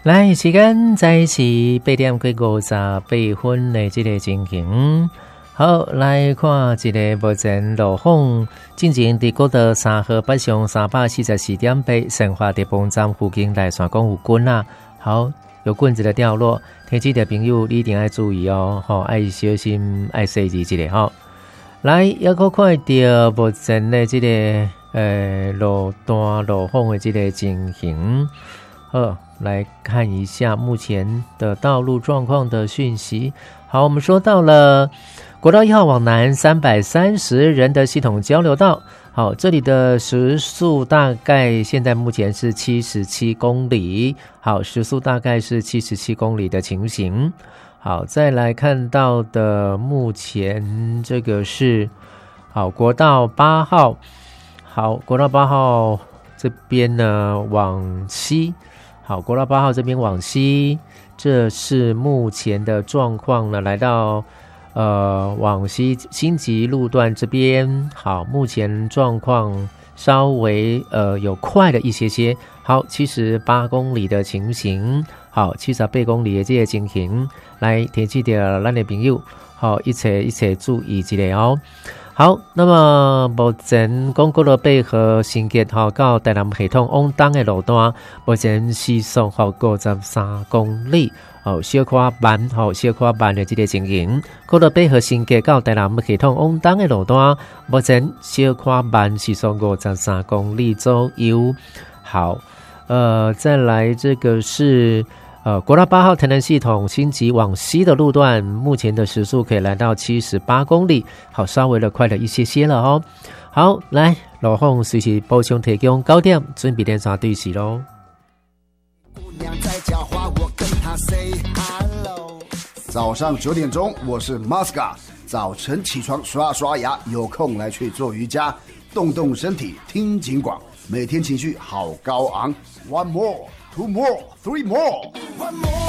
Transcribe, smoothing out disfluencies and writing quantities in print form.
来，时间在是8点过58分的这个情形。好，来看一个目前路况，进前伫国道3号北上344.8，神华地磅站附近来线讲有棍啦。好，有棍子的掉落，天气的朋友你一定要注意哦，爱小心，爱细致一下来，也可看到目前的这个路段路况的这个情形。好，来看一下目前的道路状况的讯息。好，我们说到了国道1号往南330人的系统交流道。好，这里的时速大概现在目前是77公里。好，时速大概是77公里的情形。好，再来看到的目前这个是好国道8号。好，国道8号这边呢往西。好，国道8号这边往西，这是目前的状况呢。来到往西新集路段这边，好，目前状况稍微有快了一些些。好，78公里的情形，好，78公里的这个情形，来提醒到咱的朋友，好，一切注意一下哦。好，那么目前讲国道8号新界到台南系统往东的路段，目前时速53公里，小可慢，小可慢的这个情形。国道8号新界到台南系统往东的路段，目前小可慢，时速53公里左右。好，再来这个是。国道8号台南系统新集往西的路段，目前的时速可以来到78公里，好，稍微的快了一些些了哦。好，来，路况随时补充提供9点，准备连线对时咯。 早上9点钟，我是 Masca， 早晨起床刷刷牙，有空来去做瑜伽，动动身体，听警广，每天情绪好高昂。One more, two more, three more. One more.